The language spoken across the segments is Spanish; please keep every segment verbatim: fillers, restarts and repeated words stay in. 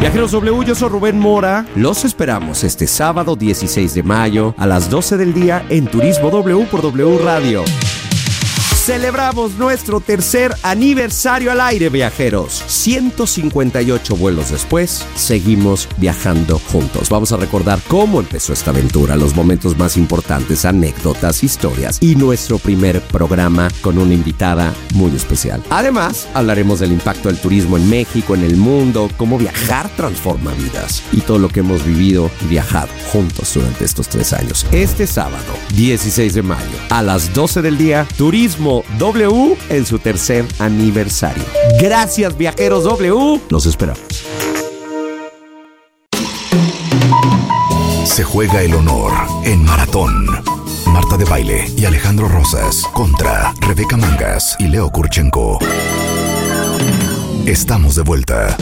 Viajeros W, yo soy Rubén Mora. Los esperamos este sábado dieciséis de mayo a las doce del día en Turismo W por W Radio. Celebramos nuestro tercer aniversario al aire, viajeros. ciento cincuenta y ocho vuelos después, seguimos viajando juntos. Vamos a recordar cómo empezó esta aventura, los momentos más importantes, anécdotas, historias y nuestro primer programa con una invitada muy especial. Además, hablaremos del impacto del turismo en México, en el mundo, cómo viajar transforma vidas y todo lo que hemos vivido y viajado juntos durante estos tres años. Este sábado, dieciséis de mayo, a las doce del día, Turismo W en su tercer aniversario. Gracias, viajeros W. Los esperamos. Se juega el honor en Maratón. Marta de Baile y Alejandro Rosas contra Rebeca Mangas y Leo Kurchenko. Estamos de vuelta.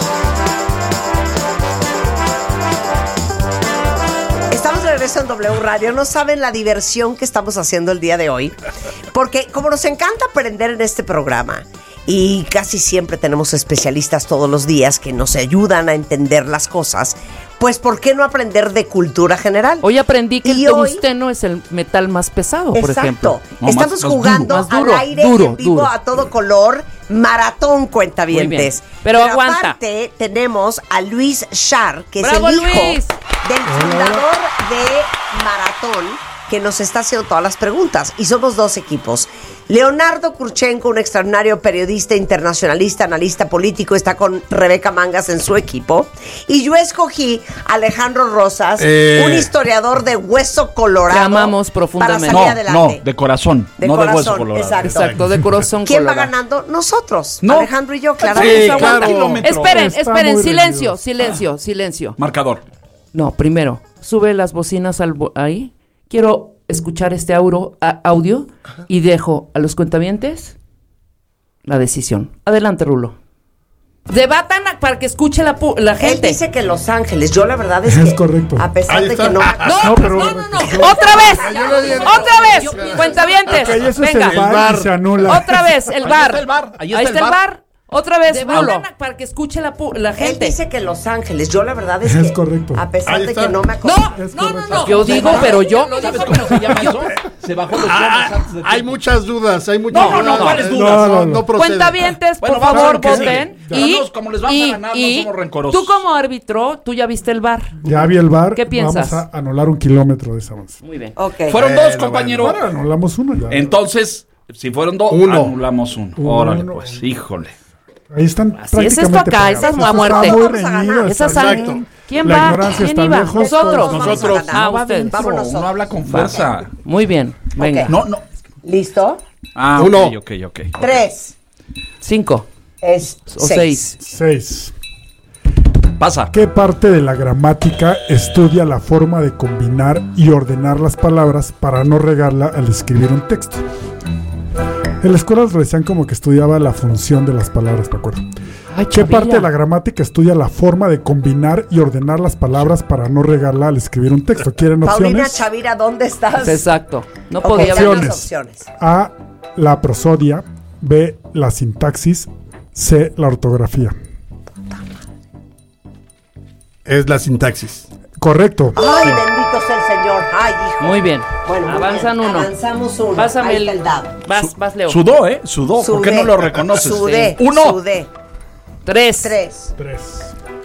En W Radio, no saben la diversión que estamos haciendo el día de hoy, porque como nos encanta aprender en este programa y casi siempre tenemos especialistas todos los días que nos ayudan a entender las cosas, pues ¿por qué no aprender de cultura general? Hoy aprendí que y el hoy, tungsteno es el metal más pesado, por exacto, ejemplo. No, estamos más, jugando más duro, al aire duro, en vivo duro. a todo color, maratón cuentavientes. Pero, Pero aguanta. Aparte tenemos a Luis Char, que ¡Bravo, es el hijo Luis! del fundador de Maratón, que nos está haciendo todas las preguntas. Y somos dos equipos. Leonardo Kurchenko, un extraordinario periodista, internacionalista, analista político, está con Rebeca Mangas en su equipo. Y yo escogí a Alejandro Rosas, eh, un historiador de hueso colorado. Que amamos profundamente. Para salir no, adelante. no, de corazón, de no corazón, de hueso colorado. Exacto. Exacto, de corazón ¿Quién colorado. va ganando? Nosotros, No. Alejandro y yo, claro. Sí, Vamos, aguanta. claro. Esperen, Está esperen, muy silencio, reñido. silencio, silencio. Marcador. No, primero, sube las bocinas al bo- ahí. Quiero escuchar este auro, a- audio y dejo a los cuentavientes la decisión. Adelante, Rulo. Debatan a- para que escuche la, pu- la Él gente. dice que Los Ángeles. Yo la verdad es, Es que correcto. a pesar Ahí de está. que no... No, No, pero- no, no, no. ¡Otra vez! ¡Otra vez! ¡Cuentavientes! Ok, eso es Venga. el bar y se anula. Otra vez, el bar. está el bar, ahí Ahí está está el el bar. Otra vez, Rulo. Debatan Para que escuche la, pu- la Él gente. dice que Los Ángeles. Yo la verdad es, Es que correcto. a pesar Ahí de está. que no me No, acuerdo. Es no, no, correcto. no. Yo digo, pero yo. ¿Sabes cómo se llama eso? Se bajó los Ah, goles antes de hay tiempo. muchas dudas, hay muchas No, no, dudas. no, ¿cuáles No, dudas? No, No, no, no. procede. Cuentavientes, por Bueno, vamos favor, a ver qué voten. sigue. Y, Ganamos, como les vamos a y- ganar, no y somos rencorosos. tú como árbitro, tú ya viste el bar. Ya vi el bar. ¿Qué piensas? Vamos a anular un kilómetro de esa más. Muy bien. Ok. Fueron Bueno, dos, compañero. Bueno, anulamos uno ya. Entonces, si fueron dos, Uno. anulamos uno. Uno, Órale, uno. pues, híjole. Ahí están Así es esto prácticamente acá, pegados. esa es Esto a muerte. está muy Vamos a reñido, ganar. está Esa bien. Exacto. ¿Quién La va? ignorancia ¿Quién está iba? lejos. Nosotros. Nosotros. Ah, va ustedes. dentro, Vamos no habla con Va. fuerza. Muy bien. Venga. Ok. No, no. ¿Listo? Ah, Uno. ok, ok, ok. Tres. Cinco Es o seis. Seis. Pasa. ¿Qué parte de la gramática estudia la forma de combinar y ordenar las palabras para no regarla al escribir un texto? En la escuela nos decían como que estudiaba la función de las palabras, ¿te acuerdas? Ay, ¿Qué Chavilla. parte de la gramática estudia la forma de combinar y ordenar las palabras para no regarla al escribir un texto? ¿Quieren Paulina opciones? Chavira, ¿dónde estás? Exacto. No Ok, podía haber. danos Opciones. opciones. A, la prosodia. B, la sintaxis. C, la ortografía. Es la sintaxis. Correcto. Ay, bendito sea el Señor. Ay, hijo. Muy bien. Bueno, muy Avanzan bien. uno. Avanzamos uno. Pásame Ahí el. está el dado. Vas, vas, Leo. Sudó, ¿eh? Sudó. ¿Por qué Sudé. no lo reconoces? Sudé. Uno. Sudé. Tres. Tres. Tres.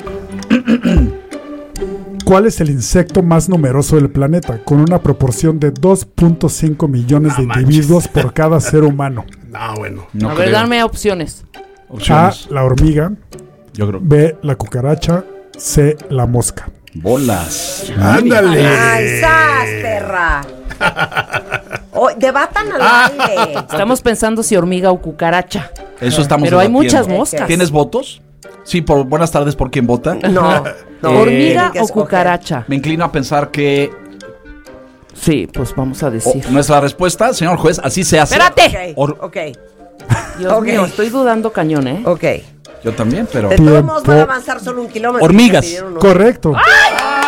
¿Cuál es el insecto más numeroso del planeta? Con una proporción de dos punto cinco millones de No manches. individuos por cada ser humano. No, bueno. No A ver, creo. dame opciones. A, Opciones. la hormiga. Yo creo. B, la cucaracha. C, la mosca. Bolas. Ándale. ¡Ay, sas, perra! Oh, debatan al Ah. aire. Estamos pensando si hormiga o cucaracha. Eso estamos Pero hay debatiendo. muchas moscas. ¿Tienes votos? Sí, por buenas tardes, ¿por quién vota? No, no. Eh, ¿Hormiga tienen que o escoger. cucaracha? Me inclino a pensar que Sí, pues vamos a oh, decir. nuestra respuesta, señor juez, así se hace. ¡Espérate! Ok, Or- ok, Dios ok. mío, estoy dudando cañón, ¿eh? ok. Yo también, pero... De todos Tiempo. modos van a avanzar solo un kilómetro. Hormigas. porque pidieron uno. Correcto. ¡Ah,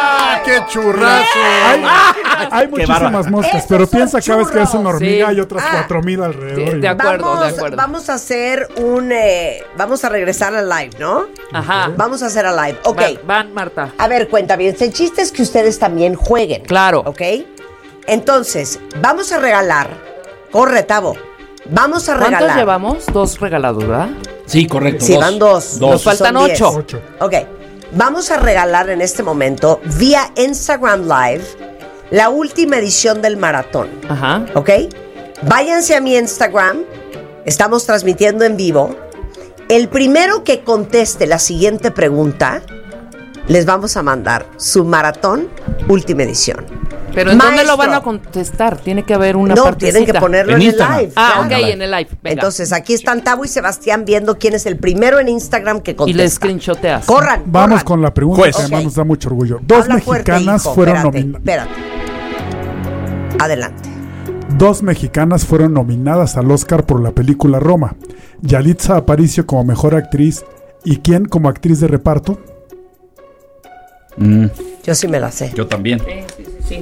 qué churrazo! Hay, hay muchísimas bárbaro. moscas, Esos pero son piensa cada vez que es una churros. hormiga Sí. y otras Ah. cuatro mil alrededor. De- y- de acuerdo. Vamos, acuerdo. vamos a hacer un... eh, vamos a regresar al live, ¿no? Ajá. Vamos a hacer al live. Ok. Va- van, Marta. A ver, cuenta bien. El chiste es que ustedes también jueguen. Claro. ¿Ok? Entonces, vamos a regalar. Corre, Tavo. Vamos a regalar. ¿Cuántos llevamos? Dos regalados, ¿verdad? Sí, correcto. Sí, van dos. Nos faltan Son diez. ocho. Ocho. Ok. Vamos a regalar en este momento, vía Instagram Live, la última edición del maratón. Ajá. ¿Ok? Váyanse a mi Instagram. Estamos transmitiendo en vivo. El primero que conteste la siguiente pregunta, les vamos a mandar su maratón última edición. Pero ¿en dónde Maestro. lo van a contestar? Tiene que haber una no, partecita. tienen que ponerlo En en, el Instagram. live. Ah, claro. ok, en el live. Venga. Entonces, aquí están Tavo y Sebastián viendo quién es el primero en Instagram que y contesta. le screenshoteas. Corran, Vamos corran. con la pregunta Juez. que además Ok. nos da mucho orgullo. Dos Habla fuerte, mexicanas hijo, fueron espérate, nominadas. espérate. Adelante. Dos mexicanas fueron nominadas al Oscar por la película Roma. Yalitza Aparicio como mejor actriz y quién como actriz de reparto. Mm, Yo sí me la sé. yo también. Sí, sí, sí.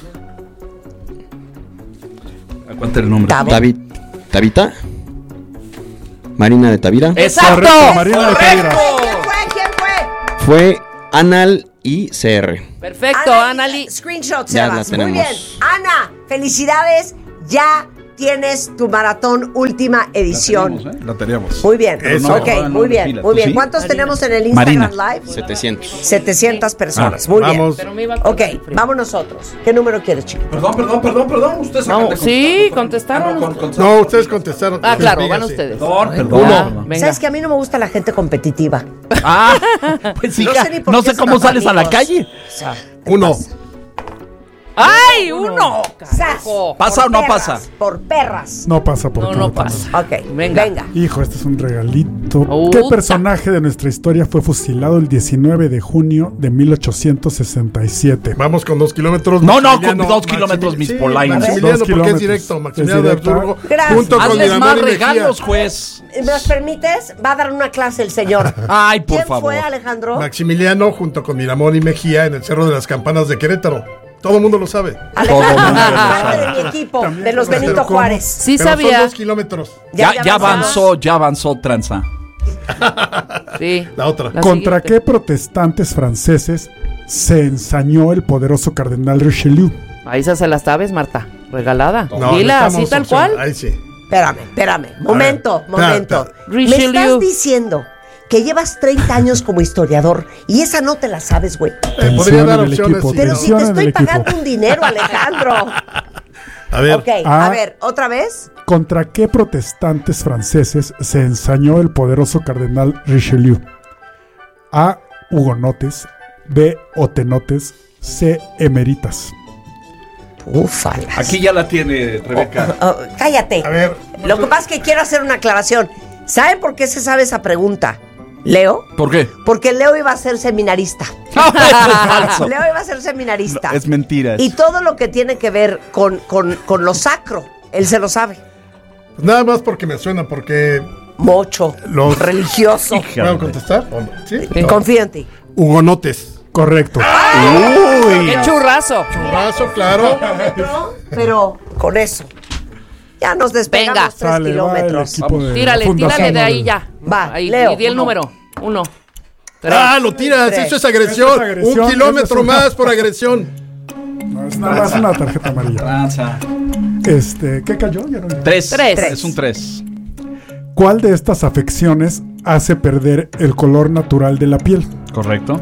Acuérdate el nombre. Tavo. Tavi- Tabita. Marina de Tavira. ¡Exacto! Correcto, Marina de Tavira. ¿Quién fue? ¿Quién fue? Fue Anal y C R. Perfecto, Ana, Anali. Screenshot, Ya Sebas. la Muy bien. tenemos. Ana, felicidades. Ya tienes tu maratón última edición. La teníamos, ¿eh? La teníamos. Muy bien. Eso. Ok, No, no, muy bien. pilas. Muy ¿Tú bien. sí? ¿Cuántos Marina. tenemos en el Instagram Marina. Live? setecientos. setecientas personas. Ah, Muy vamos. Pero me iba a bien. contar Ok, el frío. vamos nosotros. ¿Qué número quieres, chico? Perdón, perdón, perdón, perdón. Ustedes No, acaban de sí, contestar. contestaron. Ah, no, con- con- No, ustedes contestaron. Ah, claro, Fíjate. van ustedes. Perdón, Ah, perdón. venga. ¿Sabes que a mí no me gusta la gente competitiva? Ah, pues No hija, sé ni por no qué sé son cómo sales a la amigos. calle. O sea, ¿qué Uno. pasa? ¡Ay, uno! ¡Sas! Carajo. ¿Pasa Por o no perras, pasa? Por perras. No pasa por No, todo no el pasa. tamaño. Ok, Venga. venga. Hijo, este es un regalito. Uta. ¿Qué personaje de nuestra historia fue fusilado el diecinueve de junio de mil ochocientos sesenta y siete? Vamos con dos kilómetros. No, no, Maximiliano- con dos kilómetros, Maximili- mis sí, polainas. Maximiliano, Dos porque es kilómetros. directo. Es Maximiliano de directa. Habsburgo. Gracias. Junto con Hazles Miramón más y Mejía. regalos, juez. ¿Me los permites? Va a dar una clase el señor. Ay, por ¿Quién favor. fue, Alejandro? Maximiliano junto con Miramón y Mejía en el Cerro de las Campanas de Querétaro. Todo el mundo lo sabe. Alejandro, Todo mundo lo parte sabe. de mi equipo, También de los pero Benito ¿cómo? Juárez. Sí Pero sabía. son dos kilómetros. Ya, ya avanzamos. avanzó, ya avanzó, tranza. Sí. La otra. La ¿Contra siguiente. qué protestantes franceses se ensañó el poderoso cardenal Richelieu? Ahí esa se las sabes, Marta. Regalada. No, Dila necesitamos así tal opción. cual. Ahí sí. Espérame, espérame. Momento, ver, momento. espera, Me Richelieu. estás diciendo que llevas treinta años como historiador y esa no te la sabes, güey. Eh, podría Tensión dar en el opciones. equipo, sí. Pero si te Tensión en estoy el equipo. pagando un dinero, Alejandro. A ver. Ok, a Ah. ver, otra vez. ¿Contra qué protestantes franceses se ensañó el poderoso cardenal Richelieu? A. Hugonotes. B. Otenotes. C. Emeritas. Ufalas. Aquí ya la tiene Rebeca. Oh, cállate. A ver. Lo que pasa es que quiero hacer una aclaración. ¿Saben por qué se sabe esa pregunta? ¿Leo? ¿Por qué? Porque Leo iba a ser seminarista. No, eso es falso. Leo iba a ser seminarista. No, es mentira. Y todo lo que tiene que ver con, con, con lo sacro, él se lo sabe. Pues nada más porque me suena, porque. Mocho, Los- religioso. ¿Puedo contestar? ¿O no? ¿Sí? Eh, Confío en ti. Hugonotes. Correcto. ¡Qué churrazo! Churrazo, claro. Pero con eso. Ya nos despegamos Venga. tres Sale, va el kilómetros. equipo de la Tírale, Fundación tírale de ahí Nobel. ya. Va, Ahí, Leo, y di el uno. número. Uno. Tres. Ah, lo tiras. Tres. Eso es agresión. Eso es agresión, Un eso kilómetro es una- más por agresión. No, es nada más una tarjeta amarilla. Tranza. Este, ¿qué cayó? Ya no- Tres. Tres. Es un tres. ¿Cuál de estas afecciones hace perder el color natural de la piel? Correcto.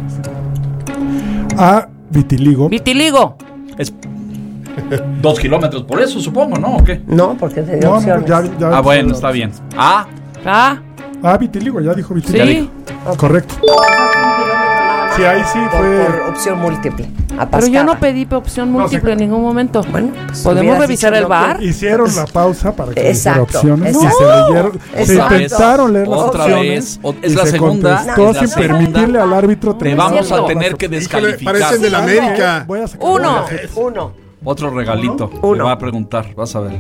A. Vitiligo. Vitiligo. Es dos kilómetros, por eso supongo, ¿no? ¿O qué? No, porque te dio No, no, opciones. ya, ya- Ah, bueno, está bien. Ah, Ah, Ah, vitiligo, ya dijo vitiligo. sí. Correcto. Sí, ahí sí Por, fue. por opción múltiple. Pero Atascada. yo no pedí opción múltiple en ningún momento. Bueno, pues ¿podemos hubieras revisar dicho el no, bar? Hicieron la pausa para que les diera Exacto, opciones y exacto. se leyeron, se Exacto. intentaron leer las Otra opciones vez, o- es y la se segunda, contestó es la sin segunda. permitirle al árbitro te terminar vamos a cierto. tener que Híjole, descalificar. parecen de la América. Voy a sacar Uno. la tarjeta. Uno. Otro regalito. Uno. Le va a preguntar, vas a ver.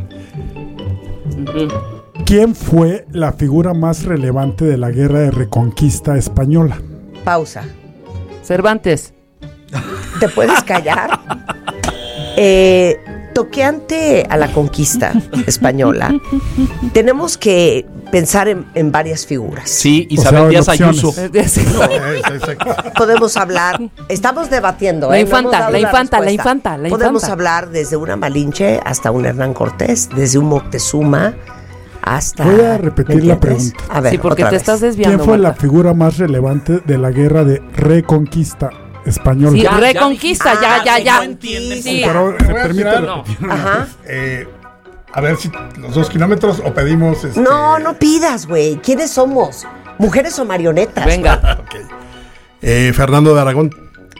¿Quién fue la figura más relevante de la guerra de reconquista española? Pausa. Cervantes. ¿Te puedes callar? Eh, toqueante a la conquista española, tenemos que pensar en, en varias figuras. Sí, O sea, Isabel en Díaz opciones. Ayuso. Eh, exacto. Podemos hablar, estamos debatiendo. La ¿eh? No infanta, hemos dado la una infanta, la respuesta. infanta, la Podemos infanta. hablar desde una Malinche hasta un Hernán Cortés, desde un Moctezuma hasta... Voy a repetir ¿me la entiendes? pregunta. A ver, Sí, porque otra te vez. estás desviando. ¿Quién fue la Marta. figura más relevante de la guerra de reconquista española? Sí, Ya, ya reconquista, dijiste. ya, Ah, ya, sí, ya. no entiendes. Sí. Pero se Voy a permite girar. repetir. Ajá. Eh, a ver si los dos kilómetros o pedimos. Este... No, no pidas, güey. ¿Quiénes somos? ¿Mujeres o marionetas? Venga. Ok. Eh, Fernando de Aragón.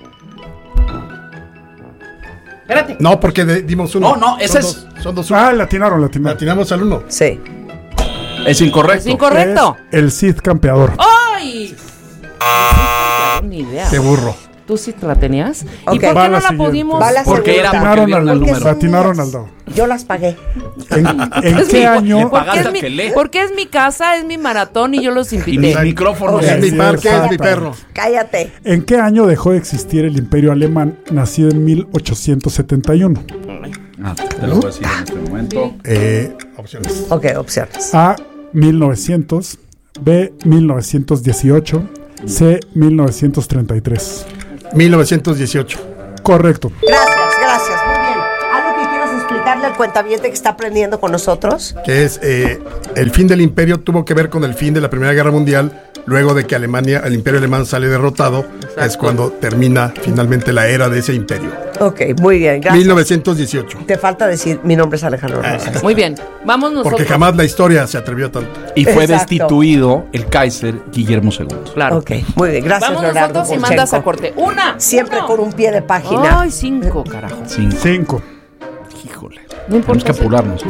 Espérate. No, porque de- dimos uno. No, no, ese Son es- dos- Son dos. Ah, latinaron, latinaron. Latinamos al uno. Sí. Es incorrecto. Es incorrecto. Es el Cid campeador. ¡Ay! Ni idea. Qué burro. ¿Tú sí la tenías? Ok. ¿Y por Va qué no la la siguiente. pudimos? Va la Porque segunda. era porque Latinaron vieron al, el Porque número. son latinaron mías. al dado. Yo las pagué. ¿En, en Es qué mi- año? Porque Pagaste es, al mi, que lee. porque es mi casa, es mi maratón y yo los Y invité. mis micrófonos. Es mi Sí, parque, es mi exacto. perro. Cállate. ¿En qué año dejó de existir el Imperio Alemán, nacido en mil ochocientos setenta y uno? Ah, te lo voy a decir en este momento. Eh, opciones. Ok, opciones. A. mil novecientos, B. mil novecientos dieciocho, C. mil novecientos treinta y tres. mil novecientos dieciocho. Correcto. Gracias, gracias. Muy bien. ¿Algo que quieras explicarle al cuentaviente que está aprendiendo con nosotros? Que es eh, el fin del imperio tuvo que ver con el fin de la Primera Guerra Mundial. Luego de que Alemania, el imperio alemán sale derrotado, es cuando termina finalmente la era de ese imperio. Ok, muy bien. Gracias. mil novecientos dieciocho. Te falta decir, mi nombre es Alejandro Rosas. Muy bien. Vamos nosotros. Porque jamás la historia se atrevió a tanto. Y fue Exacto. destituido el Kaiser Guillermo segundo. Claro. Ok, muy bien. Gracias, Vamos Leonardo nosotros y Kurchenko. mandas a corte. Una. Siempre uno. con un pie de página. Ay, cinco, carajo. Cinco. Cinco. Híjole. No importa. Tenemos que apurarnos.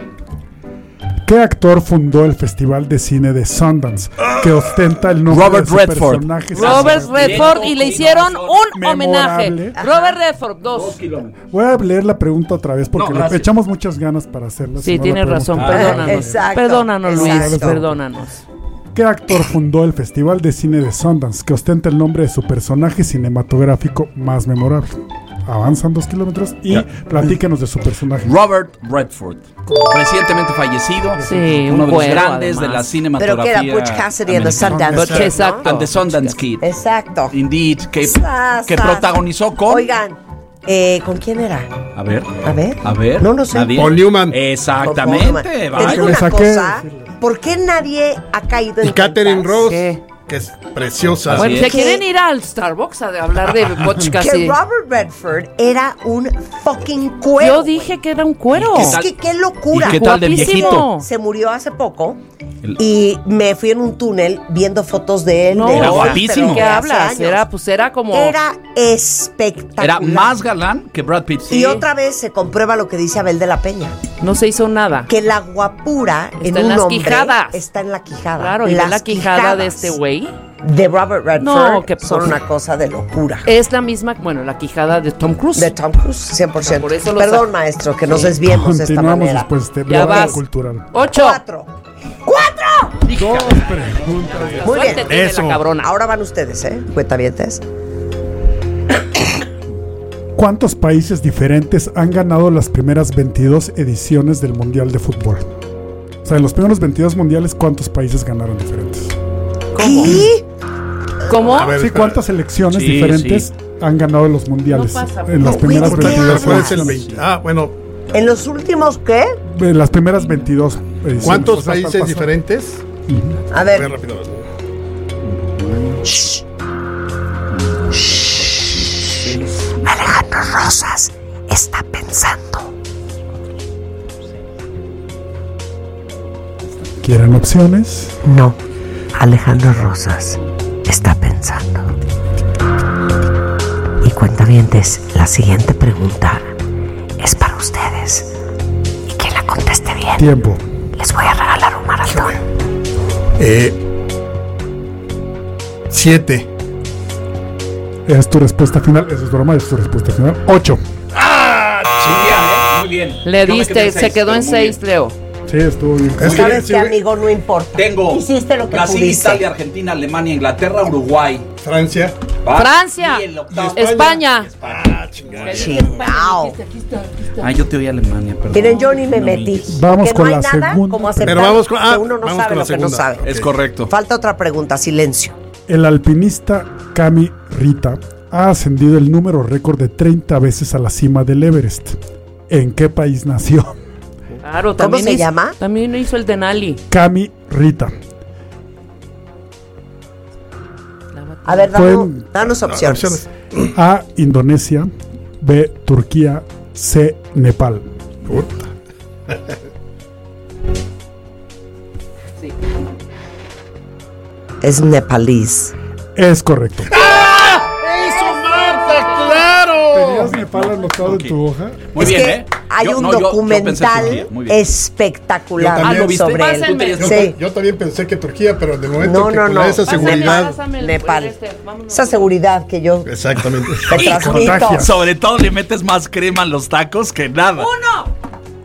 ¿Qué actor fundó el Festival de Cine de Sundance, que ostenta el nombre Robert de su Redford. personaje? Robert Redford y le hicieron un Memorable. homenaje. Robert Redford, dos. Voy a leer la pregunta otra vez porque No, le gracias. echamos muchas ganas para hacerla. Sí, si no, tienes la podemos razón. quitar. Perdónanos. Exacto, Perdónanos, Luis. exacto. Perdónanos. ¿Qué actor fundó el Festival de Cine de Sundance, que ostenta el nombre de su personaje cinematográfico más memorable? Avanzan dos kilómetros y platíquenos de su personaje. Robert Redford, recientemente fallecido, Sí, uno un de los cuero, grandes de además. la Pero cinematografía. que era Butch Cassidy and the americana. Sundance Butch, Kid, exacto. ¿no? And the Sundance Kid. Exacto. Indeed, que, Sas, que sas. protagonizó con. Oigan, eh, ¿con quién era? A ver. A ver. A ver. No lo sé. ¿Nadie? Paul Newman. Exactamente. Te vaya. digo Le una saqué cosa. decirlo. ¿Por qué nadie ha caído en Y Catherine cuentas Rose, ¿Qué? que es preciosa. Bueno, es. ¿se quieren ir al Starbucks a de hablar de Butch que Cassidy? Robert Redford era un fucking cuero? Yo dije que era un cuero. ¿Qué Es tal? que qué locura. ¿Y qué tal de Guapísimo. viejito? Se murió hace poco El- y me fui en un túnel viendo fotos de él. No, de Era hoy, guapísimo. pero ¿Qué de hace hablas? años. Era, pues era como. Era espectacular. Era más galán que Brad Pitt. Y otra vez se comprueba lo que dice Abel de la Peña, No se hizo nada. que la guapura en Está en un las hombre quijadas. está en la quijada. Claro, y ve Las la quijada de quijadas este güey. de Robert Redford No, que son por- una cosa de locura. Es la misma, bueno, la quijada de Tom Cruise. De Tom Cruise, cien por ciento. Por eso lo Perdón, sa- maestro, que nos desviemos de esta Continuamos manera. después de este Ya bloque vas. cultural. Ocho. Cuatro. ¡Cuatro! Dos preguntas. Muy bien. Suerte tiene Eso. la cabrona. Ahora van ustedes, ¿eh? Cuentavientes. ¿Cuántos países diferentes han ganado las primeras veintidós ediciones del Mundial de Fútbol? O sea, en los primeros veintidós mundiales, ¿cuántos países ganaron diferentes? ¿Qué? ¿Cómo? A ver, Sí, espera. ¿cuántas selecciones Sí, diferentes sí. han ganado los mundiales? No pasa, en las no, primeras güey, ¿de qué veintidós ¿Cuál es el ediciones. veinte? Ah, bueno. ¿En los últimos qué? En las primeras veintidós ediciones. ¿Cuántos O sea, hasta el países pasado. diferentes? A A ver, ver. rápido. Alejandro Rosas está pensando. ¿Quieren opciones? No, Alejandro Rosas está pensando. Y cuentavientes, la siguiente pregunta es para ustedes. Y quien la conteste bien, Tiempo. les voy a regalar un maratón. Eh, siete. Es tu respuesta final. Esa es broma, es tu respuesta final. Ocho. Sí, bien, ¿eh? Muy bien. Le Yo me diste, quedé en se seis, quedó pero en muy seis, bien. Leo. Sí, estuvo bien. Es que ¿Sabes si qué, hubiera- amigo? No importa. Tengo Hiciste lo que Brasil, pudiste. Italia, Argentina, Alemania, Inglaterra, Uruguay. Francia. Va. Francia. Y el octavo. España. Ah, chingada. Chingao. Ah, yo te oí Alemania, perdón. Miren, yo ni me No, metí. Vamos que con no hay la nada segunda. como aceptar Pero vamos con- ah, que uno no vamos sabe con la lo que no segunda. sabe. Es correcto. Falta otra pregunta, silencio. El alpinista Kami Rita ha ascendido el número récord de treinta veces a la cima del Everest. ¿En qué país nació? Claro, también se hizo- llama? También hizo el Denali. Kami Rita. A ver, Fue danos, en- danos opciones. opciones. A. Indonesia. B. Turquía. C. Nepal. Puta. Es nepalís. Es correcto. ¡Eso, Marta! ¡Claro! ¿Tenías Nepal anotado en tu hoja? Muy es bien, que ¿eh? hay Yo- un no, yo- yo pensé documental Turquía, muy bien. espectacular Yo también. Ah, ¿lo viste? sobre él. Pásenme. Yo, Sí. yo también pensé que Turquía, pero de momento No, que no, con no. esa Pásame, seguridad. Pásame el- Nepal. este, vámonos. Esa seguridad que yo Exactamente. te transmito. contagia. Sobre todo le metes más crema a los tacos que nada. ¡Uno!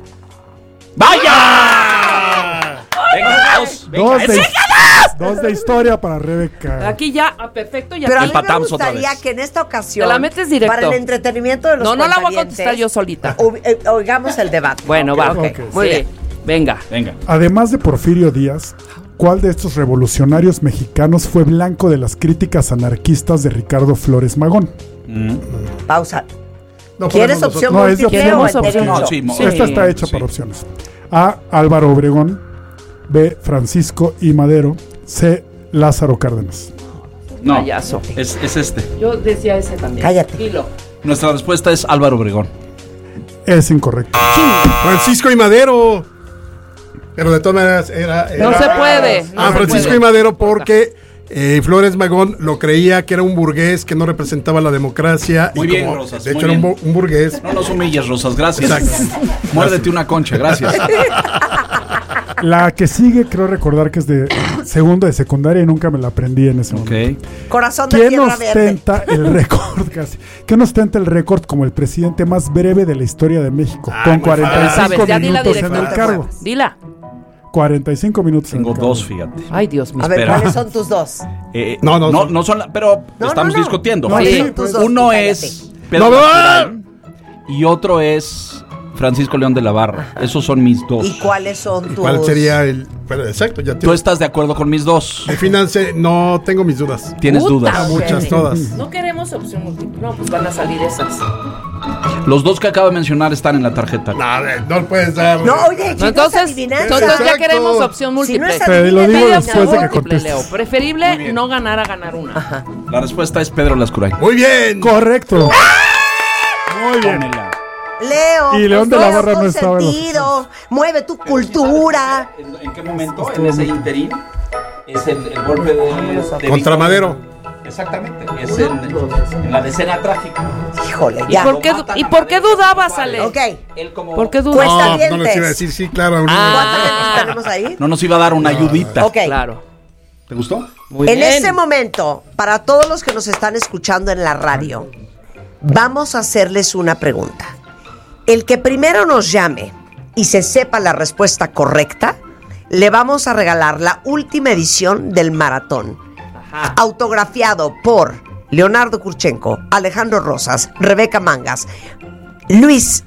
¡Vaya! Venga, dos. Venga, Dos ese. de, dos de historia para Rebeca. Aquí ya, ah, perfecto, ya. Pero a mí me Empatamos otra gustaría vez. que en esta ocasión, Te la metes directo. para el entretenimiento de los No, no la voy a cuentavientes, contestar yo solita. o- eh, Oigamos el debate. Bueno, va. Ok, Ok. muy Sí. bien. Venga. Venga. Además de Porfirio Díaz, ¿cuál de estos revolucionarios mexicanos fue blanco de las críticas anarquistas de Ricardo Flores Magón? Pausa. No ¿Quieres podemos opción No, es de múltiple opción o múltiple. el derecho? No, sí, mo- Sí. Esta está hecha Sí. por opciones. A. Álvaro Obregón. B. Francisco I. Madero. C. Lázaro Cárdenas. No, Payaso. es, es este. Yo decía ese también. Cállate. Dilo. Nuestra respuesta es Álvaro Obregón. Es incorrecto. Francisco y Madero. Pero de todas maneras era. era- No se puede. no Ah, se Francisco puede. y Madero porque eh, Flores Magón lo creía que era un burgués que no representaba la democracia. Muy y bien, como, Rosas, de hecho muy era un, bien. bu- un burgués. No nos humilles, Rosas, gracias. Exacto. Muérdete una concha, gracias. La que sigue, creo recordar que es de segundo de secundaria y nunca me la aprendí en ese momento. Ok. Corazón de ¿Quién tierra verde. ostenta el récord casi? ¿Quién ostenta el récord como el presidente más breve de la historia de México? Ah, con muy cuarenta y fácil. cinco Sabes, ya di la minutos en el dirección. cargo. Dila. cuarenta y cinco minutos en Tengo el cargo. dos, fíjate. Ay, Dios mío. A ver, Espera. ¿cuáles son tus dos? Eh, No, no, no, son- no son, la- pero No, estamos no, no. discutiendo. No, Sí. sí, tus dos, Uno tú es cállate. Pedro No, no. Lascurain y otro es Francisco León de la Barra. Esos son mis dos. ¿Y cuáles son ¿Y tus? cuál sería el.? Bueno, exacto, ya ¿Tú tienes. estás de acuerdo con mis dos? Defínanse, no tengo mis dudas. ¿Tienes Puta, dudas? ok. Muchas, todas. No queremos opción múltiple. No, pues van a salir esas. Los dos que acabo de mencionar están en la tarjeta. No, a ver, no lo puedes dar. No, oye, No, chicos, entonces, adivinanza. entonces ya Exacto. queremos opción múltiple. Si no es Te lo adivina, digo es después de que adivinador. Múltiple, contestes. Leo. Preferible no ganar a ganar una. La respuesta es Pedro Lascurain. Muy bien. Correcto. Muy bien. Tómela. Leo, Y León de la Leo Barra no estaba en la consentido, mueve tu cultura. ¿En, en qué momento? En ese interín es el, el golpe de, de Contra Víctor. Madero. Exactamente. Es en, en la decena trágica. Híjole, ¿Y ya. por qué, ¿y por qué dudabas, Ale? Ok. Él como ¿Por qué Cuesta dudabas? No, bien. no les iba a decir, sí, claro. ¿Cuántas Ah. veces tenemos ahí? no nos iba a dar una ayudita. Ok. Claro. ¿Te gustó? Muy En bien. este momento, para todos los que nos están escuchando en la radio, vamos a hacerles una pregunta. El que primero nos llame y se sepa la respuesta correcta, le vamos a regalar la última edición del maratón, Ajá. autografiado por Leonardo Kurchenko, Alejandro Rosas, Rebeca Mangas, Luis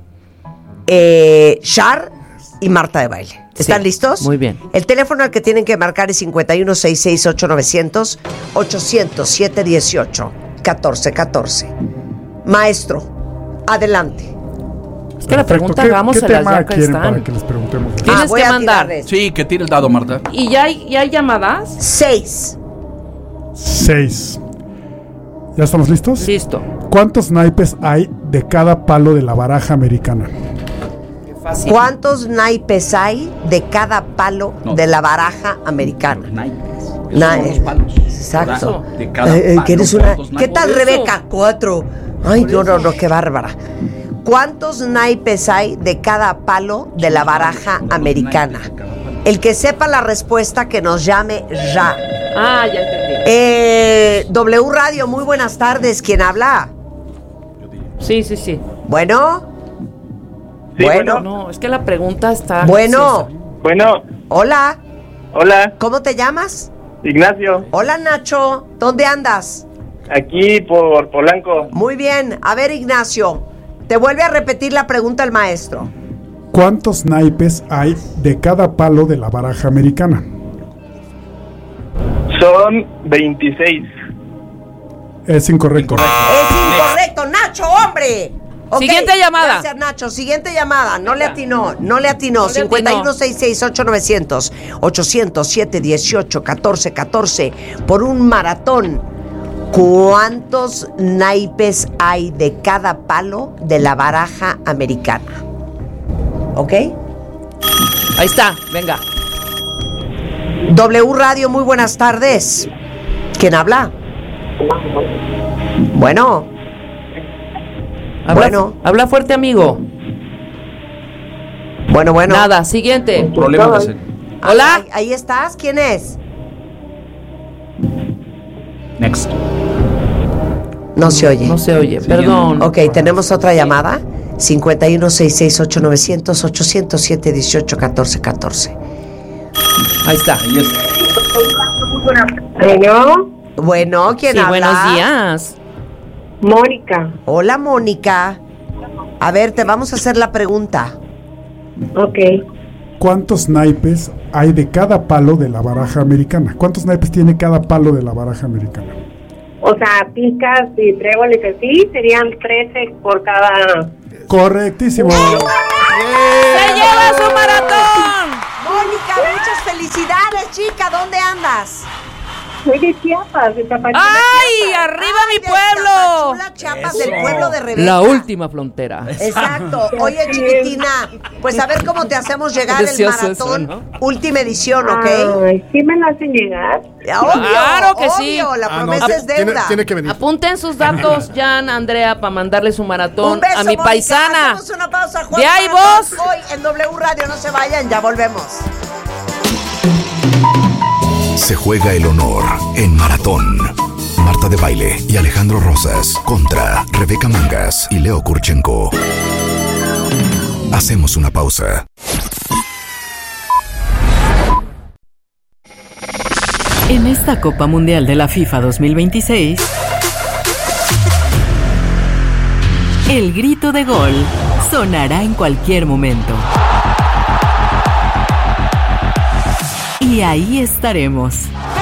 eh, Char y Marta de Baile. ¿Están Sí, listos? muy bien. El teléfono al que tienen que marcar es cincuenta y uno sesenta y seis ocho novecientos ochocientos siete dieciocho catorce catorce. Maestro, adelante. Es que la pregunta ¿Qué, hagámoselas ¿qué ya tema acá quieren para están. que les preguntemos? Tienes Ah, voy que a mandar. tirarles. Sí, que tire el dado, Marta. ¿Y ya hay, ya hay llamadas? Seis. Seis. ¿Ya estamos listos? Listo. ¿Cuántos naipes hay de cada palo de la baraja americana? Qué fácil. ¿Cuántos naipes hay de cada palo No. de la baraja americana? Naipes. Esos Na- son los palos. Exacto. ¿Verdad? De cada Eh, eh, palo, que eres una- ¿cuántos ¿Qué naipes? tal, Por eso. Rebeca? Cuatro. Ay, no, no, no, qué bárbara. ¿Cuántos naipes hay de cada palo de la baraja americana? El que sepa la respuesta, que nos llame ya. Ah, ya entendí. Eh, W Radio, muy buenas tardes. ¿Quién habla? Sí, sí, sí. Bueno. bueno. No, es que la pregunta está... Bueno. Bueno, Hola. hola, ¿Cómo te llamas? Ignacio. Hola, Nacho. ¿Dónde andas? Aquí por Polanco. Muy bien. A ver, Ignacio, te vuelve a repetir la pregunta el maestro. ¿Cuántos naipes hay de cada palo de la baraja americana? Son veintiséis. Es incorrecto. Es incorrecto, Nacho, hombre. Okay, Siguiente llamada. Gracias, Nacho. Siguiente llamada. No le atinó, no le atinó. No le cincuenta y uno, atinó. sesenta y seis, ocho, novecientos, ochocientos, siete, dieciocho, catorce, catorce por un maratón. ¿Cuántos naipes hay de cada palo de la baraja americana? ¿Ok? Ahí está, venga. W Radio, muy buenas tardes. ¿Quién habla? Bueno. Habla, Bueno. habla fuerte, amigo. Bueno, bueno. Nada, siguiente. Problema de hacer. Hola. Ahí, ahí estás. ¿Quién es? Next. No se oye. No se oye, Siguiente. perdón. Ok, tenemos otra llamada. cincuenta y uno, sesenta y seis, ocho, novecientos, ochocientos siete, dieciocho, catorce, catorce. Ahí está. Ahí está. Bueno, Bueno, ¿quién Sí, habla? buenos días. Mónica. Hola, Mónica. A ver, te vamos a hacer la pregunta. Ok. ¿Cuántos naipes hay de cada palo de la baraja americana? ¿Cuántos naipes tiene cada palo de la baraja americana? O sea, picas y tréboles así serían trece por cada. Correctísimo. ¡Se lleva su maratón! Mónica, muchas felicidades, chica. ¿Dónde andas? Soy de Chiapas, de Tapachula. ¡Ay, arriba Ay, mi de pueblo! Tapachula, Chiapas, del pueblo de Rebeca. La última frontera. Exacto. Oye, chiquitina, pues a ver cómo te hacemos llegar Precioso el maratón. eso, ¿no? Última edición, ¿ok? Ay, ¿sí me la hacen llegar? Obvio, Claro que sí. obvio, la Ah, no, promesa es tiene, deuda. tiene que venir. Apunten sus datos, Jan, Andrea, para mandarle su maratón Un beso, a mi Mónica. paisana. Hacemos una pausa, Juan De ahí Maratón, vos. Hoy en W Radio, no se vayan, ya volvemos. Se juega el honor en Maratón. Marta de Baile y Alejandro Rosas contra Rebeca Mangas y Leo Kurchenko. Hacemos una pausa. En esta Copa Mundial de la FIFA dos mil veintiséis, el grito de gol sonará en cualquier momento. Y ahí estaremos.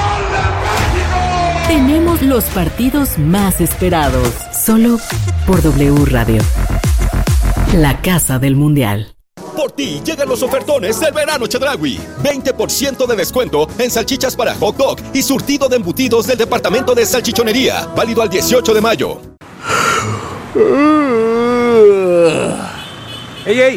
Tenemos los partidos más esperados, solo por W Radio, la casa del Mundial. Por ti llegan los ofertones del verano Chedraui. veinte por ciento de descuento en salchichas para hot dog y surtido de embutidos del departamento de salchichonería. Válido al dieciocho de mayo. ¡Ey, ey!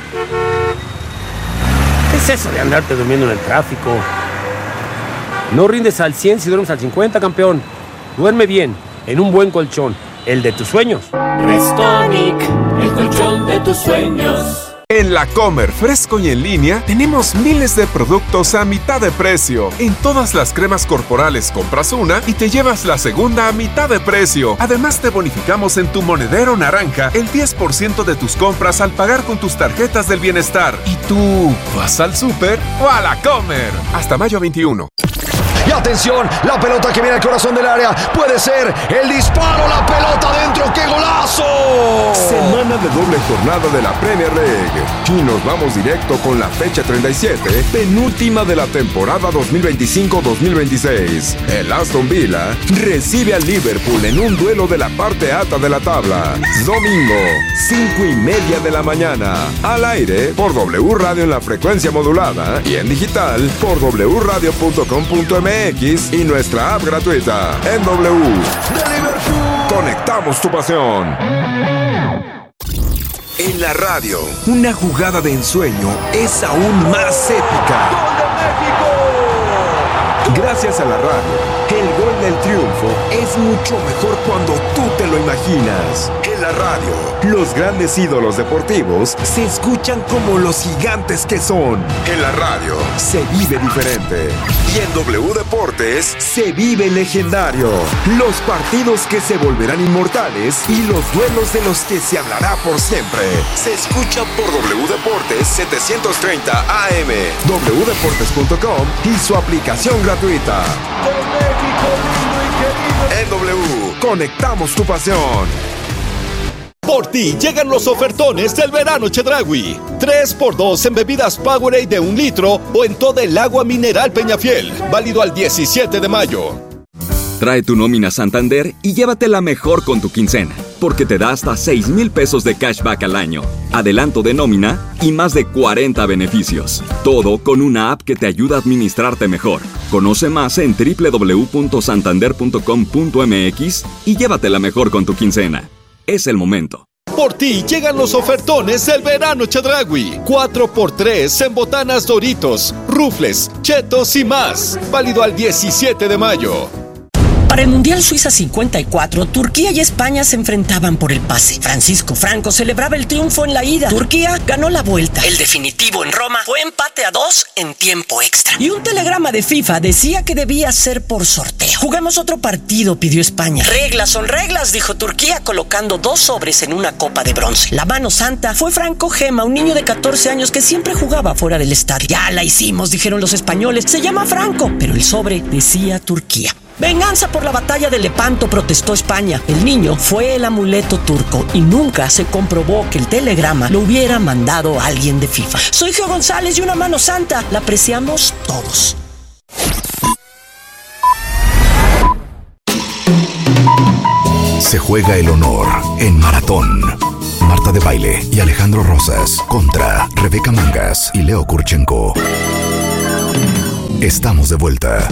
¿Qué es eso de andarte durmiendo en el tráfico? No rindes al cien si duermes al cincuenta, campeón. Duerme bien, en un buen colchón, el de tus sueños. Restonic, el colchón de tus sueños. En La Comer, fresco y en línea, tenemos miles de productos a mitad de precio. En todas las cremas corporales compras una y te llevas la segunda a mitad de precio. Además, te bonificamos en tu monedero naranja el diez por ciento de tus compras al pagar con tus tarjetas del bienestar. ¿Y tú vas al súper o a La Comer? Hasta mayo veintiuno. Y atención, la pelota que viene al corazón del área. Puede ser el disparo, la pelota dentro. ¡Qué golazo! Semana de doble jornada de la Premier League. Y nos vamos directo con la fecha treinta y siete, penúltima de la temporada dos mil veinticinco dos mil veintiséis. El Aston Villa recibe al Liverpool en un duelo de la parte alta de la tabla. Domingo, cinco y media de la mañana. Al aire por W Radio en la frecuencia modulada y en digital por w radio punto com punto m x y nuestra app gratuita en W. Conectamos tu pasión. En la radio, una jugada de ensueño es aún más épica. ¡Gol de México! Gracias a la radio, el gol del triunfo es mucho mejor cuando tú te lo imaginas. En la radio, los grandes ídolos deportivos se escuchan como los gigantes que son. En la radio, se vive diferente. Y en W Deportes, se vive legendario. Los partidos que se volverán inmortales y los duelos de los que se hablará por siempre. Se escucha por W Deportes setecientos treinta A M, w deportes punto com y su aplicación gratuita. En W, conectamos tu pasión. Por ti llegan los ofertones del verano Chedraui. tres por dos en bebidas Powerade de un litro o en toda el agua mineral Peñafiel. Válido al diecisiete de mayo. Trae tu nómina Santander y llévatela mejor con tu quincena, porque te da hasta seis mil pesos de cashback al año, adelanto de nómina y más de cuarenta beneficios. Todo con una app que te ayuda a administrarte mejor. Conoce más en doble u doble u doble u punto santander punto com punto m x y llévatela mejor con tu quincena. Es el momento. Por ti llegan los ofertones del verano Chedraui. cuatro por tres en botanas Doritos, Rufles, Chetos y más. Válido al diecisiete de mayo. Para el Mundial Suiza cincuenta y cuatro, Turquía y España se enfrentaban por el pase. Francisco Franco celebraba el triunfo en la ida. Turquía ganó la vuelta. El definitivo en Roma fue empate a dos en tiempo extra. Y un telegrama de FIFA decía que debía ser por sorteo. Juguemos otro partido, pidió España. Reglas son reglas, dijo Turquía, colocando dos sobres en una copa de bronce. La mano santa fue Franco Gema, un niño de catorce años que siempre jugaba fuera del estadio. Ya la hicimos, dijeron los españoles. Se llama Franco, pero el sobre decía Turquía. Venganza por la batalla de Lepanto, protestó España. El niño fue el amuleto turco y nunca se comprobó que el telegrama lo hubiera mandado alguien de FIFA. Soy Geo González y una mano santa. La apreciamos todos. Se juega el honor en Maratón. Marta de Baile y Alejandro Rosas contra Rebeca Mangas y Leo Kurchenko. Estamos de vuelta.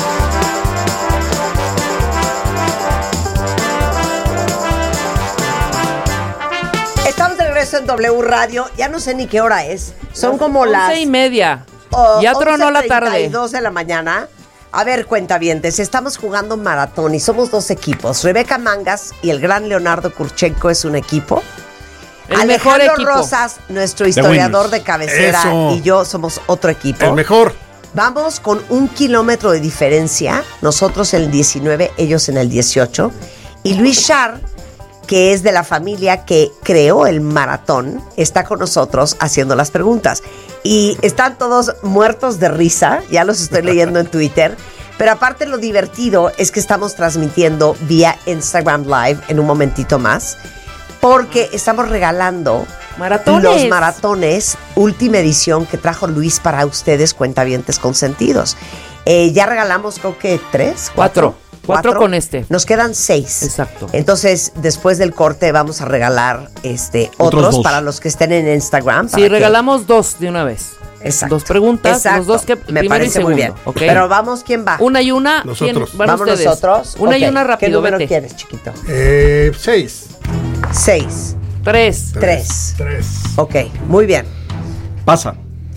Estamos de regreso en W Radio. Ya no sé ni qué hora es. Son como las... Once y media. Oh, ya tronó la tarde. once treinta y dos de la mañana. A ver, cuentavientes, estamos jugando maratón y somos dos equipos. Rebeca Mangas y el gran Leonardo Kurchenko es un equipo. El Alejandro mejor equipo. Rosas, nuestro historiador de cabecera, Eso. y yo somos otro equipo. El mejor. Vamos con un kilómetro de diferencia. Nosotros en el diecinueve, ellos en el dieciocho. Y Luis Char, que es de la familia que creó el maratón, está con nosotros haciendo las preguntas. Y están todos muertos de risa, ya los estoy leyendo en Twitter. Pero aparte lo divertido es que estamos transmitiendo vía Instagram Live en un momentito más, porque estamos regalando Maratones. los maratones última edición que trajo Luis para ustedes, cuentavientes consentidos. Eh, ya regalamos creo que tres, Cuatro. Cuatro con este. Nos quedan seis. Exacto. Entonces, después del corte vamos a regalar este otros, Otros dos. para los que estén en Instagram. Sí, para que- regalamos dos de una vez. Exacto. Dos preguntas, Exacto. los dos que Me primero parece y segundo. muy bien. ¿Ok? Pero vamos, ¿quién va? Una y una. Nosotros. ¿quién? Van Vamos ustedes. nosotros. Una Ok. y una rápido. ¿Qué número vete. quieres, chiquito? Eh, seis. Seis. Tres. Tres. Tres. Ok, muy bien. Pasa.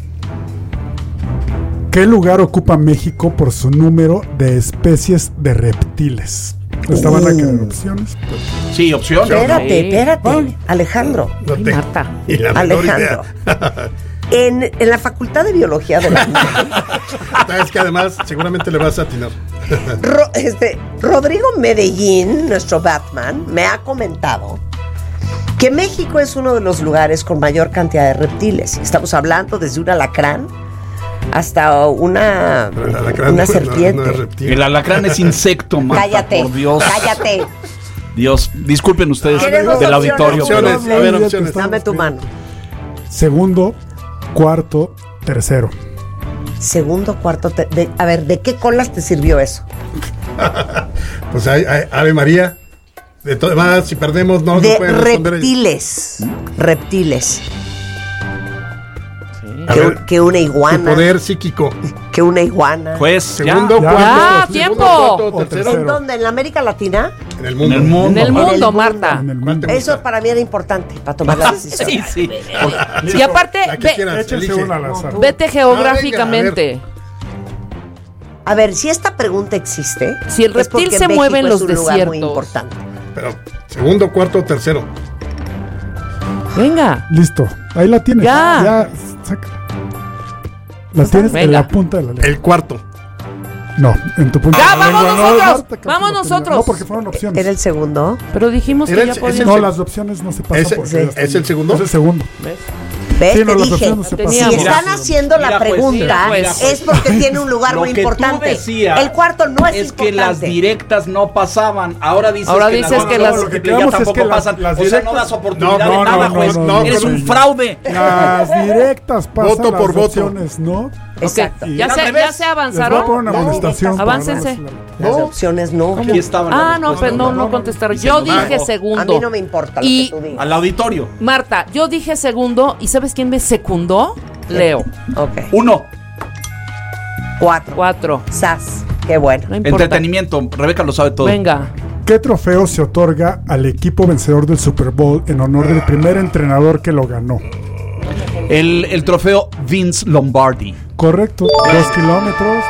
¿Qué lugar ocupa México por su número de especies de reptiles? Estaban a quedar opciones. pero- Sí, opción. Espérate, Sí. espérate. Alejandro. No Ay, te- Marta. y la menor Alejandro. idea. En, en la Facultad de Biología de la Es que además seguramente le vas a atinar. Ro- este, Rodrigo Medellín, nuestro Batman, me ha comentado que México es uno de los lugares con mayor cantidad de reptiles. Estamos hablando desde un alacrán hasta una, Pero el alacrán una no- no- serpiente. no es reptil. El alacrán es insecto, Marta, Cállate, por Dios. cállate. Dios, disculpen ustedes ¿Tienes dos del opciones? auditorio. Opciones, pero- a ver, Ya te opciones. estamos Dame tu viendo. mano. Segundo, cuarto, tercero. Segundo, cuarto, te- de- a ver, ¿de qué colas te sirvió eso? Pues hay, hay- Ave María. De todo más, si perdemos, no, no De pueden responder. reptiles. Reptiles. A Que, ver, que una tu iguana. poder psíquico. Que una iguana. Juez, Segundo, Ya. cuarto. Ya, segundo, tiempo. cuarto, O tercero. tercero. ¿En dónde? ¿En la América Latina? En el mundo. En el mundo. En el Marta. mundo, Marta. En el ¿Cuál mundo. te gusta? Eso para mí era importante para tomar la decisión. Sí, sí. Y aparte, La que ve- quieras, Échense elige. una al azar. vete No, geográficamente. A ver, si esta pregunta existe, Si el es porque reptil se México mueve en es los un lugar muy desiertos. importante. Pero segundo, cuarto, tercero. Venga. Listo. Ahí la tienes. Ya. Ya, saca. La tienes en Venga. la punta de la lengua. El cuarto. No, en tu punto. ¡Ya, de vamos lengua, no, nosotros! Marta Campos ¡Vamos lo tenía. nosotros! No, porque fueron opciones. ¿Era el segundo? Pero dijimos Era que el- ya es podíamos. No, las opciones no se pasan ¿Es, por es, es el segundo? Es el segundo. ¿Ves? ¿Ves? Sí, no, Te las dije, opciones no se si pasan. están Mira, haciendo la mira, pues, pregunta, mira, pues. es porque tiene un lugar Lo muy que tú importante. decías El cuarto no es, es que importante. las directas no pasaban. Ahora dices Ahora que dices las, que no, las- no, lo que que ya quedamos es tampoco que las- pasan. las o sea, no directas- das oportunidad No, no, de nada, no, juez. no, no, Eres no, un no. fraude. Las directas pasan, Voto por las voto. opciones no. Exacto. Y- Ya Al se, revés. ya se Les voy a avanzaron. poner una No, amonestación. para aváncense. darles Las No. opciones no. Aquí estaban las Ah, no, respuestas. pero no, no contestaron. Y se Yo nos dije bajó. segundo. A mí no me importa lo Y- que tú digas. Al auditorio. Marta, yo dije segundo. ¿Y sabes quién me secundó? Leo. Ok. Uno. Cuatro. Cuatro. Sas. Qué bueno. No importa. Entretenimiento. Rebeca lo sabe todo. Venga. ¿Qué trofeo se otorga al equipo vencedor del Super Bowl en honor del primer entrenador que lo ganó? El, el trofeo Vince Lombardi. Correcto. Dos kilómetros.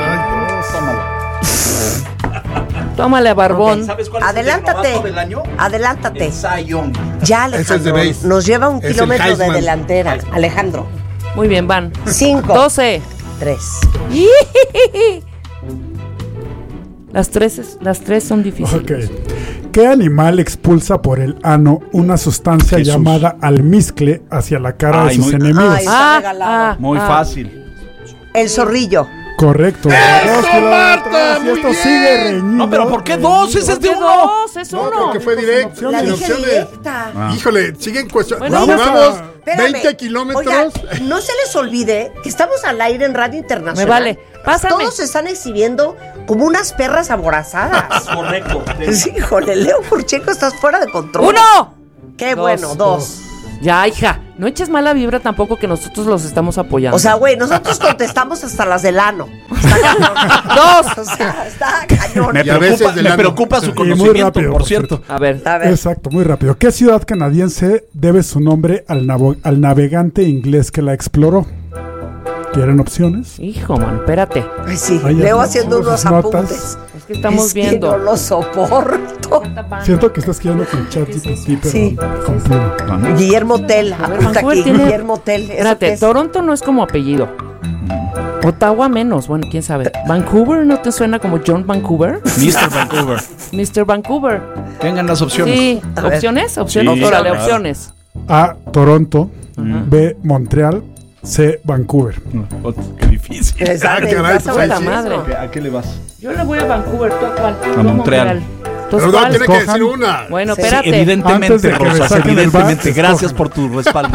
Tómale a Barbón. ¿Sabes cuál es el Adelántate. novato del año? Adelántate. El Cy Young. Ya, Ese es Alejandro. de base. Nos lleva un Es el kilómetro de Heisman. delantera. Alejandro. Muy bien, van. Cinco. Doce. Tres. Las tres, es- las tres son difíciles. Ok. ¿Qué animal expulsa por el ano una sustancia Jesús. llamada almizcle hacia la cara Ay, de sus muy- enemigos? Ay, está Ah, regalado. ah, Muy ah. fácil. El zorrillo. Correcto. Dos kilómetros. Y esto sigue reñido. No, pero ¿por qué dos? Ese es de ¿Qué uno. dos? Es No, uno. creo que fue directo. La sin dije opciones. directa. Ah. Híjole, siguen cuestionando. Bueno, Llevamos Espérame. veinte kilómetros. Oigan, no se les olvide que estamos al aire en Radio Internacional. Me vale. Pásame. Todos se están exhibiendo como unas perras aborazadas. Correcto. Sí, híjole, Leo Kurchenko, estás fuera de control. ¡Uno! Qué Dos. bueno, dos. Ya, hija. No eches mala vibra tampoco que nosotros los estamos apoyando. O sea, güey, nosotros contestamos hasta las del ano. Está cañón. dos. O sea, está cañón. Me Y a veces preocupa, del me ano. preocupa su Y muy conocimiento, rápido, por por cierto. A ver. A ver. Exacto, muy rápido. ¿Qué ciudad canadiense debe su nombre al, navo- al navegante inglés que la exploró? ¿Quieren opciones? Hijo, man, espérate. Ay, sí, Ay, ya Leo no, haciendo pongo unos sus notas. apuntes. Es que estamos Es viendo. Que no lo soporto. Siento que estás quedando con ChatGPT, pero Sí. con pluma. Guillermo Tell. A ver, Apunta Vancouver aquí. tiene- Guillermo Tell. ¿eso qué Espérate, es? Toronto no es como apellido. Ottawa menos, bueno, quién sabe. Vancouver no te suena como John Vancouver. mister Vancouver. mister Vancouver. Tengan las opciones. Sí, A ver. opciones, opciones, Sí, órale, claro. opciones. A, Toronto. B, Montreal. C, Vancouver. Oh, qué difícil. Exacto, Ah, caray, exacto, pues ahí Puta sí. madre. ¿A qué le vas? Yo le voy a Vancouver, ¿tú a cuál? Tú a Montreal. ¿Tú Pero no, cuál? tiene que Escojan. decir una. Bueno, Sí. espérate. Antes Evidentemente, de que me Rosas, saquen el evidentemente. bar, Gracias escojan. por tu respaldo.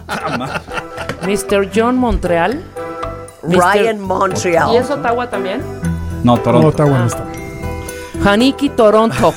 mister John Montreal. Ryan Montreal. ¿Y es Ottawa también? No, No, Toronto. está bueno esto. Haniki, Toronto.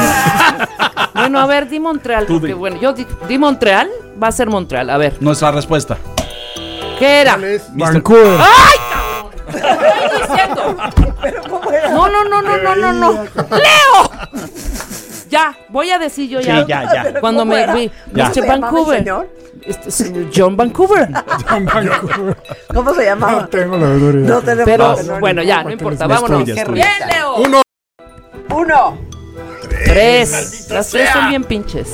Bueno, a ver, di Montreal. Tú di. Porque, bueno, yo di, di Montreal, va a ser Montreal. A ver, Nuestra respuesta. ¿qué era? ¿Cuál es? Vancouver. ¡Ay, cabrón! ¿Qué estoy diciendo? No, no, no, no, no, no, no. ¡Leo! Ya, voy a decir yo ya. Sí, ya, ya. Cuando ¿Cómo me era? vi. Ya. ¿Cómo mister se llamaba el Vancouver. señor? Este es John Vancouver. John Vancouver. ¿Cómo se llamaba? No tengo la menor idea. No tenemos Pero, la menor bueno, idea. ya, no importa. les Vámonos. destruyas, Bien, destruyas. Leo. Uno. Uno. Tres. Las tres son bien pinches.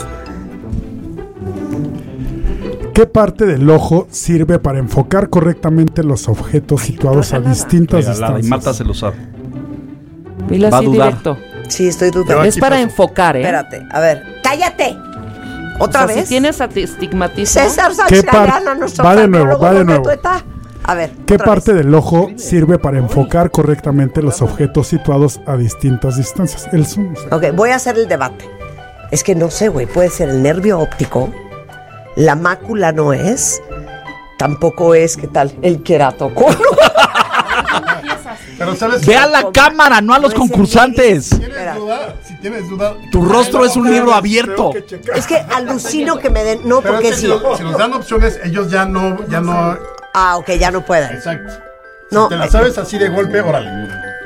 ¿Qué parte del ojo sirve para enfocar correctamente los objetos situados a distintas Regalada, y Marta distancias? se lo sabe. Dile Va a así dudar. directo. Sí, estoy Yo dudando. aquí Es para paso. enfocar, ¿eh? Espérate, a ver. ¡Cállate! O ¿Otra sea, vez? si tienes ati- astigmatismo. César ¿Qué Sánchez par- Galeano, nuestro va de nuevo, oftalmólogo, va de ¿dónde nuevo. tú estás? A ver. ¿Qué otra parte vez. del ojo sirve para enfocar correctamente los objetos situados a distintas distancias? El zoom. Ok, voy a hacer el debate. Es que no sé, güey. Puede ser el nervio óptico. La mácula no es. Tampoco es, ¿qué tal? El queratocono. Pero sabes Ve a la cámara, no a los No es el concursantes. ¿Tienes duda? Si tienes duda. Tu rostro es un libro abierto. Es que alucino que me den. No, Pero porque es que sí. si, nos, si nos dan opciones, ellos ya no, ya no. Ah, ok, ya no pueden. Exacto. No. Si te la sabes así de golpe, órale.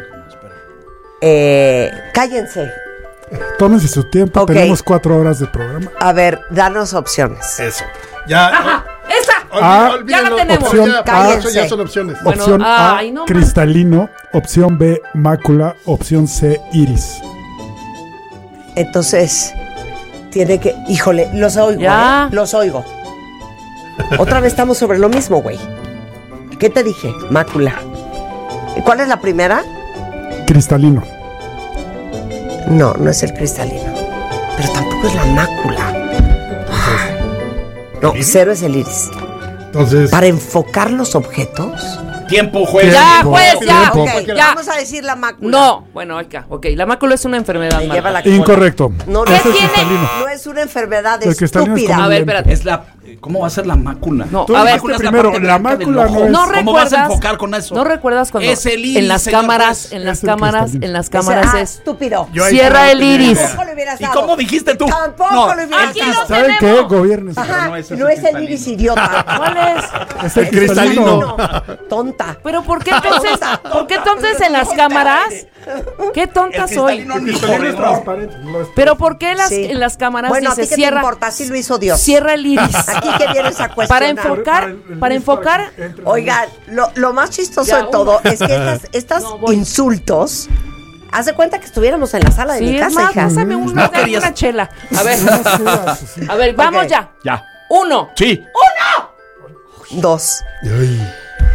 Eh, cállense. Tómense su tiempo, Ok. tenemos cuatro horas de programa. A ver, danos opciones. Eso. Ya. ¡Ajá! ¡Esa! Ah, olvídenlo, ya la tenemos. Opción Ya, A. para eso ya son opciones. Bueno, Opción A, ay, no, cristalino. Opción B, mácula. Opción C, iris. Entonces, tiene que. Híjole, los oigo. Ya. ¿eh? Los oigo. Otra vez estamos sobre lo mismo, güey. ¿Qué te dije? Mácula. ¿Y cuál es la primera? Cristalino. No, no es el cristalino. Pero tampoco es la mácula. No, cero es el iris. Entonces. Para enfocar los objetos. Tiempo, juez. Ya, juez, ya. Ok, ya. vamos a decir la mácula. No, bueno, acá, ok. La mácula es una enfermedad. Me Marta. lleva la cola. Incorrecto. No, no, Es el tiene- cristalino. no es una enfermedad El cristalino es estúpida. como A ver, lente. espérate. Es la, ¿cómo va a ser la mácula? No, Tú a ver, dijiste es la primero, parte la blanca del mácula ojo. no es. no ¿Cómo vas a recuerdas. enfocar con eso? No recuerdas cuando Es el iris, en las señor cámaras, juez. en las Es el cámaras, cristalino. en las Ese- cámaras ah, es estúpido. Yo ahí cierra sí no el tenía iris. idea. Tampoco le hubieras ¿Y dado. cómo dijiste tú? Tampoco No, le hubieras aquí dado. lo ¿Saben qué? tenemos. Gobiernes. Ajá, no, ese es no el es el cristalino. iris, idiota. ¿Cuál es? Es el El cristalino. Tonta. Pero ¿por qué entonces, ¿por qué entonces en las cámaras? ¿Qué tonta El soy? cristalino ni Cristalino por es error. transparente. no es- Pero ¿por qué las, Sí. en las cámaras Bueno, ¿a ti dice qué te cierra, importa? Así lo hizo Dios. cierra el iris? Aquí que vienes a cuestionar. Para enfocar, el- el para iris enfocar, que entre- Oigan, lo, lo más chistoso Ya, de todo uno. es que estas, estas No, voy. insultos, haz de cuenta que estuviéramos en la sala de sí, mi es casa, más, hija. pásame una, No querías- una chela. A ver, Sí. a ver, vamos Ok. ya. Ya. Uno. Sí. Dos. Ay.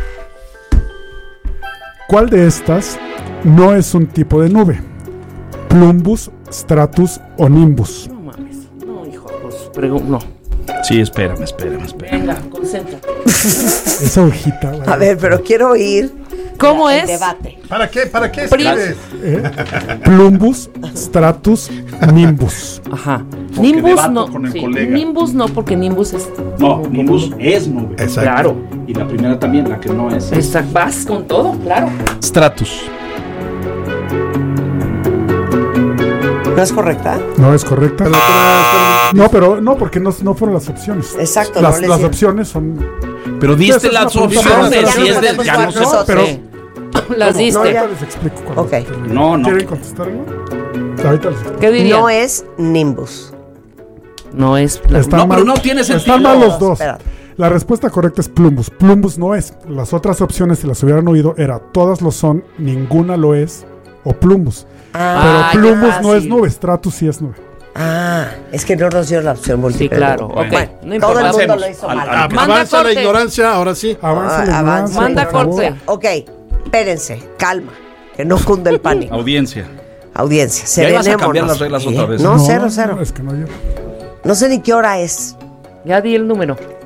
¿Cuál de estas no es un tipo de nube? Plumbus, stratus o nimbus. No mames. No, hijo, pues, pregu- no. Sí, espérame, espérame, espérame. Venga, concéntrate. Esa hojita. A ver, pero quiero oír ¿Cómo el es? debate. ¿Para qué? ¿Para qué Pri- escribes? ¿Eh? Plumbus, stratus, nimbus. Ajá. Porque Nimbus debato no. con el sí, colega. Nimbus no, porque Nimbus es. No, Nimbus es nube. Exacto. Claro. Y la primera también, la que no es. Esta- vas con todo, claro. Stratus. ¿No es correcta? No es correcta. No, pero no, porque no, no fueron las opciones. Exacto, Las, no le las sirve. opciones son. Pero diste Esa es las una pregunta opciones. para hacer. Y es de, podemos ya jugar no sé. nosotros. pero- Sí. Las ¿Cómo? diste. No, ya. Ahorita les explico cuando Ok. termine. No, no. ¿Quieren contestar algo? Ahorita les explico. ¿Qué diría? No es Nimbus. No es. la- Están No, mal, pero no tiene sentido. Están mal los dos. Espérate. La respuesta correcta es Plumbus. Plumbus no es. Las otras opciones, si las hubieran oído, era todas lo son, ninguna lo es o Plumbus. Ah, Pero Plumbus ya, no es sí. nube, Stratus sí es nube. Ah, es que no nos dio la opción múltiple. claro, Bueno, ok. bueno, No importa. todo el mundo Avancemos. lo hizo Al- mal. al- Ah, Manda Avanza la corte. ignorancia, ahora sí. Avanza la avanza. ignorancia, Manda por favor. corte. Ok, espérense, calma, que no cunde el pánico. Audiencia. Audiencia, Ya ibas a serenémonos. cambiar las reglas otra vez. No, No, cero, cero. no, es que no yo. No sé ni qué hora es. Ya di el número.